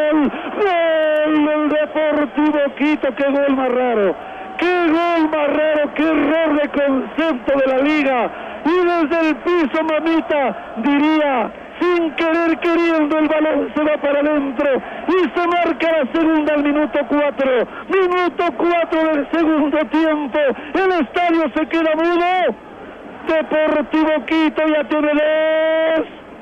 gol, gol del Deportivo Quito. Qué gol más raro, qué gol más raro, qué error de concepto de la liga. Y desde el piso, mamita, diría, sin querer queriendo, el balón se va para adentro y se marca la segunda al minuto 4. Minuto 4 del segundo tiempo. El estadio se queda mudo. Deportivo Quito ya tiene 2.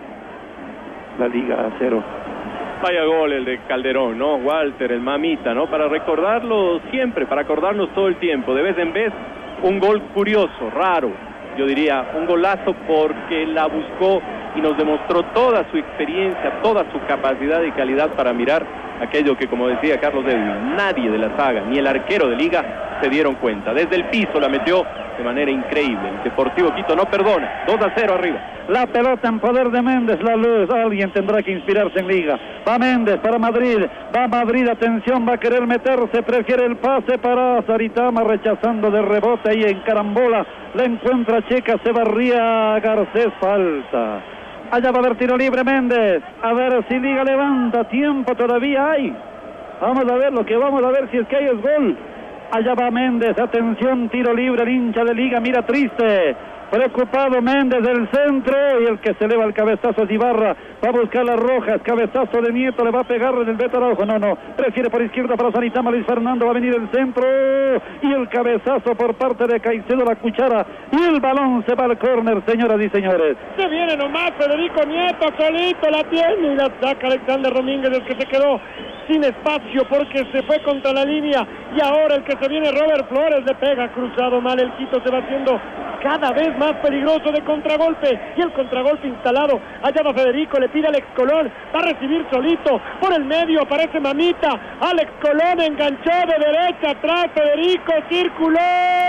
La liga a 0. Vaya gol el de Calderón, ¿no? Walter, el mamita, ¿no? Para recordarlo siempre, para acordarnos todo el tiempo. De vez en vez, un gol curioso, raro. Yo diría, un golazo porque la buscó y nos demostró toda su experiencia, toda su capacidad y calidad para mirar aquello que, como decía Carlos Edwin, nadie de la saga, ni el arquero de liga, se dieron cuenta. Desde el piso la metió de manera increíble. El Deportivo Quito no perdona. 2-0 arriba. La pelota en poder de Méndez, la luz. Alguien tendrá que inspirarse en liga. Va Méndez para Madrid. Va Madrid, atención, va a querer meterse. Prefiere el pase para Saritama, rechazando de rebote y en carambola. La encuentra Checa, se barría Garcés, falta. Allá va a haber tiro libre Méndez. A ver si liga levanta. Tiempo todavía hay. Vamos a ver lo que vamos a ver si es que hay es gol. Allá va Méndez, atención, tiro libre, el hincha de liga mira triste, preocupado Méndez del centro, y el que se eleva el cabezazo es Ibarra, va a buscar las rojas, cabezazo de Nieto, le va a pegar en el Beto Araujo, no, prefiere por izquierda para Saritama, Luis Fernando, va a venir el centro, y el cabezazo por parte de Caicedo, la cuchara, y el balón se va al córner, señoras y señores. Se viene nomás Federico Nieto, solito la tiene, y la saca Alexander Domínguez, el que se quedó sin espacio porque se fue contra la línea, y ahora el que se viene Robert Flores le pega cruzado mal. El Quito se va haciendo cada vez más peligroso de contragolpe, y el contragolpe instalado. Allá va Federico, le pide a Alex Colón, va a recibir solito por el medio, aparece Mamita, Alex Colón enganchó de derecha atrás, Federico circuló,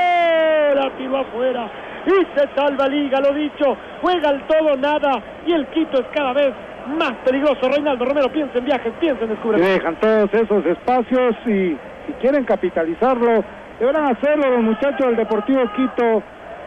la tiró afuera y se salva Liga. Lo dicho, juega al todo nada, y el Quito es cada vez más peligroso. Reinaldo Romero, piensa en viajes, piensa en descubrimiento. Dejan todos esos espacios y si quieren capitalizarlo, deberán hacerlo los muchachos del Deportivo Quito.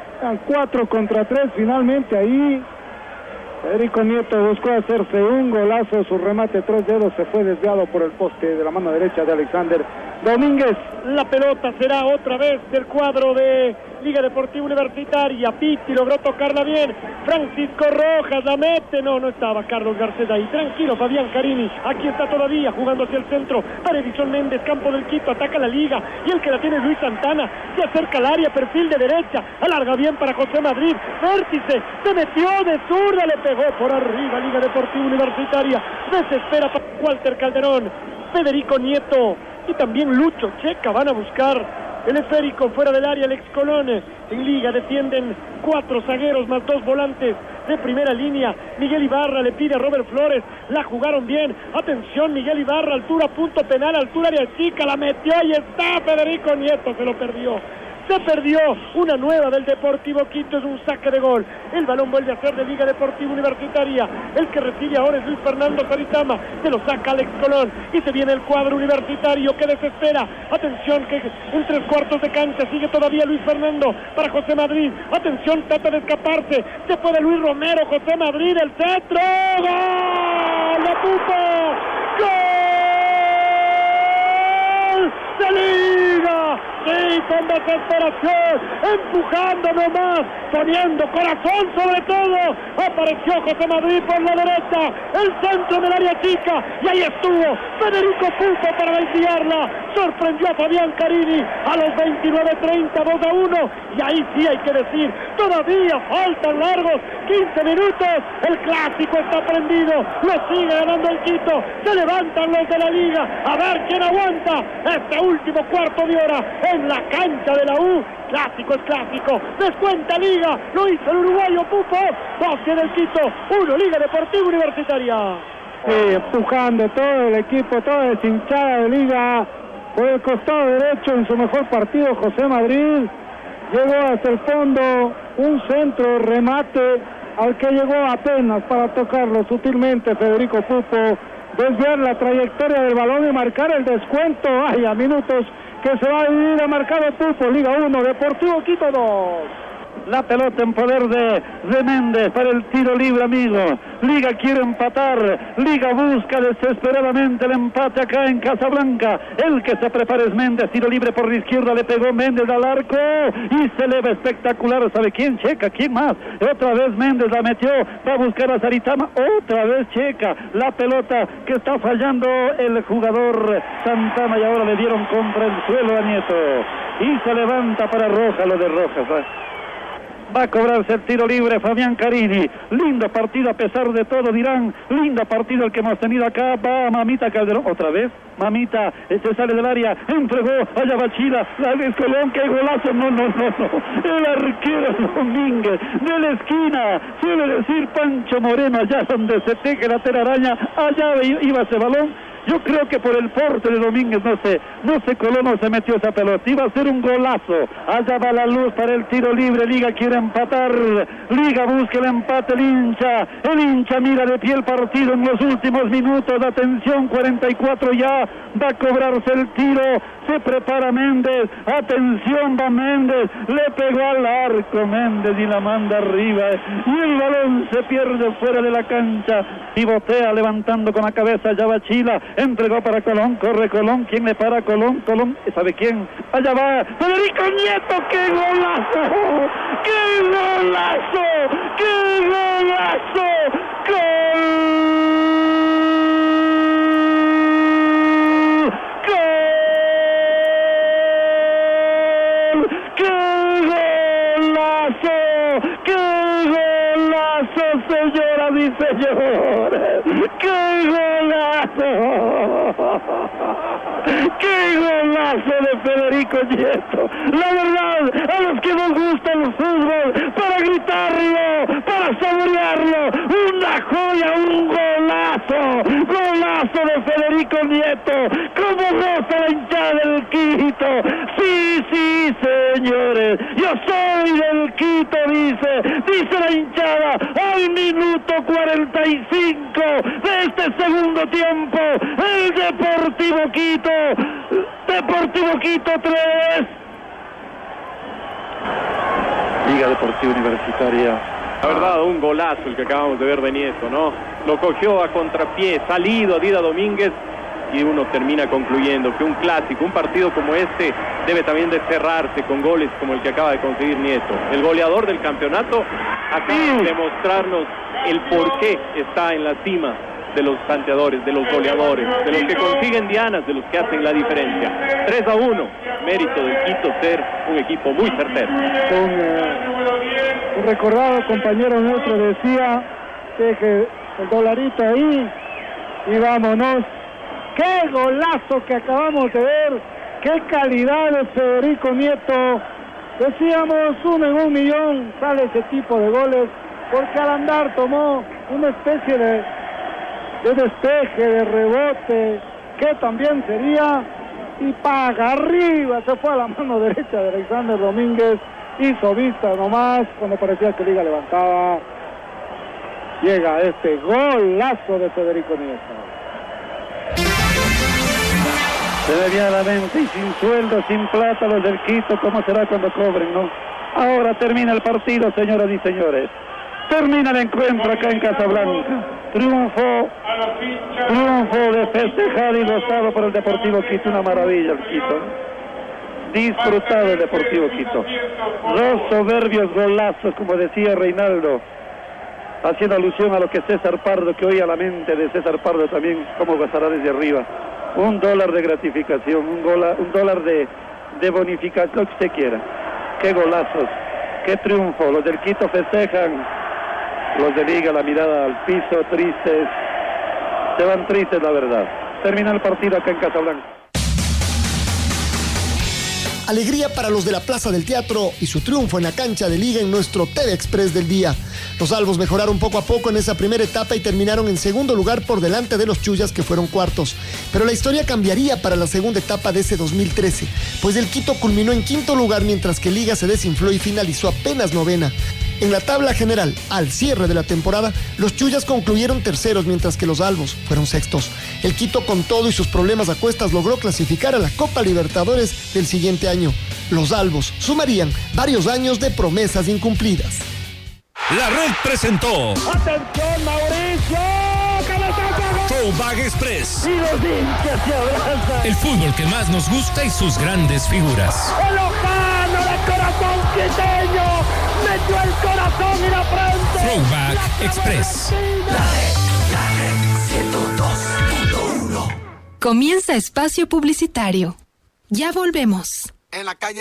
4 contra 3 finalmente ahí. Federico Nieto buscó hacerse un golazo, su remate 3 dedos se fue desviado por el poste de la mano derecha de Alexander Domínguez. La pelota será otra vez del cuadro de Liga Deportiva Universitaria. Pitti logró tocarla bien, Francisco Rojas la mete, no estaba Carlos Garcés ahí, tranquilo Fabián Carini, aquí está todavía jugando hacia el centro para Edison Méndez, campo del Quito, ataca la Liga, y el que la tiene es Luis Santana, se acerca al área, perfil de derecha, alarga bien para José Madrid, vértice, se metió de zurda, le pegó por arriba Liga Deportiva Universitaria, desespera para Walter Calderón, Federico Nieto y también Lucho Checa van a buscar el esférico fuera del área. Alex Colón. En Liga defienden 4 zagueros más 2 volantes de primera línea. Miguel Ibarra le pide a Robert Flores, la jugaron bien, atención Miguel Ibarra, altura, punto penal, altura área chica, la metió y está Federico Nieto, se lo perdió. Se perdió una nueva del Deportivo Quito, es un saque de gol. El balón vuelve a ser de Liga Deportiva Universitaria. El que recibe ahora es Luis Fernando Saritama. Se lo saca Alex Colón y se viene el cuadro universitario que desespera. Atención que en 3/4 de cancha sigue todavía Luis Fernando para José Madrid. Atención, trata de escaparse. Se puede Luis Romero, José Madrid, el centro. ¡Gol! ¡La puso! ¡Gol! ¡De Liga! Sí, con desesperación, empujando nomás, poniendo corazón sobre todo, apareció José Madrid por la derecha, el centro del área chica, y ahí estuvo Federico Pupo para desviarla, sorprendió a Fabián Carini a los 29:30, 2-1, y ahí sí hay que decir, todavía faltan largos 15 minutos, el clásico está prendido, lo sigue ganando el Quito, se levantan los de la Liga, a ver quién aguanta este último cuarto de hora en la cancha de la U. Clásico es clásico, descuenta Liga, lo hizo el uruguayo Pupo, 2 del Quito, 1 Liga Deportiva Universitaria. Sí, empujando todo el equipo, toda deshinchada de Liga, por el costado derecho en su mejor partido José Madrid, llegó hasta el fondo, un centro, remate, al que llegó apenas para tocarlo sutilmente Federico Pupo, desviar la trayectoria del balón y marcar el descuento, a minutos que se va a dividir, ha marcado Pupo, Liga 1, Deportivo Quito 2. La pelota en poder de Méndez para el tiro libre, amigo. Liga quiere empatar. Liga busca desesperadamente el empate acá en Casablanca. El que se prepara es Méndez. Tiro libre por la izquierda. Le pegó Méndez al arco. Y se eleva espectacular. ¿Sabe quién? Checa. ¿Quién más? Otra vez Méndez la metió. Va a buscar a Saritama. Otra vez Checa. La pelota que está fallando el jugador Santana. Y ahora le dieron contra el suelo a Nieto. Y se levanta para Rojas, lo de Rojas. Va a cobrarse el tiro libre Fabián Carini. Lindo partido a pesar de todo, dirán. Lindo partido el que hemos tenido acá. Va Mamita Calderón. Otra vez. Mamita se sale del área. Entregó a Yabachila. La de Colón. ¡Qué golazo! No. El arquero Domínguez. De la esquina. Suele decir Pancho Moreno. Allá donde se teje la telaraña. Allá iba ese balón. Yo creo que por el porte de Domínguez no se coló, no se metió esa pelota. Iba a ser un golazo. Allá va la luz para el tiro libre. Liga quiere empatar. Liga busca el empate. El hincha mira de pie el partido en los últimos minutos. Atención, 44 ya. Va a cobrarse el tiro. Se prepara Méndez. Atención, va Méndez. Le pegó al arco Méndez y la manda arriba. Y el balón se pierde fuera de la cancha. Pivotea levantando con la cabeza Yabachila. Entregó para Colón, corre Colón, ¿quién le para? Colón, ¿sabe quién? Allá va Federico Nieto, ¡qué golazo! ¡Qué golazo! ¡Qué golazo! ¡Gol! Señoras y señores, ¡qué golazo! ¡Qué golazo de Federico Nieto! La verdad, a los que nos gusta el fútbol, para gritarlo, para saborearlo, una joya, un golazo de Federico Nieto, como goza la hinchada del Quito. Sí, señores, yo soy del Quito, dice la hinchada, al minuto 45 de este segundo tiempo, el Deportivo Quito 3. Liga Deportiva Universitaria. La verdad, un golazo el que acabamos de ver de Nieto, ¿no? Lo cogió a contrapié, salido a Dida Domínguez, y uno termina concluyendo que un clásico, un partido como este, debe también de cerrarse con goles como el que acaba de conseguir Nieto. El goleador del campeonato acaba de mostrarnos el por qué está en la cima de los tanteadores, de los goleadores, de los que consiguen dianas, de los que hacen la diferencia. 3-1, mérito del Quito ser un equipo muy certero. Un recordado compañero nuestro decía que el dolarito ahí y vámonos. ¡Qué golazo que acabamos de ver! ¡Qué calidad de Federico Nieto! Decíamos 1 en 1 millón sale ese tipo de goles, porque al andar tomó una especie de despeje, de rebote, que también sería, y para arriba se fue a la mano derecha de Alexander Domínguez, hizo vista nomás cuando parecía que Liga levantaba. Llega este golazo de Federico Nieto. Se ve bien a la mente, y sin sueldo, sin plata, los del Quito, ¿cómo será cuando cobren, no? Ahora termina el partido, señoras y señores. Termina el encuentro acá en Casablanca. Triunfo de festejar y gozado por el Deportivo Quito. Una maravilla el Quito. Disfrutado el Deportivo Quito. 2 soberbios golazos, como decía Reinaldo, haciendo alusión a lo que César Pardo, que oía la mente de César Pardo también, cómo gozará desde arriba. $1 de gratificación, un dólar de bonificación, lo que usted quiera. Qué golazos, qué triunfo. Los del Quito festejan, los de Liga la mirada al piso, tristes, se van tristes, la verdad. Termina el partido acá en Casablanca. Alegría para los de la Plaza del Teatro y su triunfo en la cancha de Liga en nuestro TV Express del día. Los albos mejoraron poco a poco en esa primera etapa y terminaron en segundo lugar por delante de los Chuyas, que fueron cuartos. Pero la historia cambiaría para la segunda etapa de ese 2013, pues el Quito culminó en quinto lugar mientras que Liga se desinfló y finalizó apenas novena. En la tabla general, al cierre de la temporada, los Chuyas concluyeron terceros mientras que los albos fueron sextos. El Quito, con todo y sus problemas a cuestas, logró clasificar a la Copa Libertadores del siguiente año. Los albos sumarían varios años de promesas incumplidas. La Red presentó. ¡Atención, Mauricio! Throwback Express. Y los hinchas se abrazan. El fútbol que más nos gusta y sus grandes figuras. ¡El Lojano de corazón quiteño! ¡Metió el corazón y la frente! Throwback Express. La Red 102.1. Comienza espacio publicitario. Ya volvemos. En la calle